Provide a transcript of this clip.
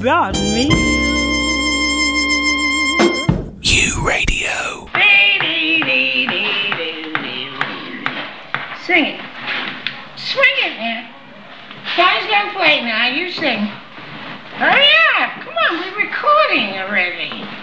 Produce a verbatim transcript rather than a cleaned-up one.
brought me U Radio. Sing it. Swing it, man. Guys, don't play now. You sing. Hurry up. Come on, we're recording already.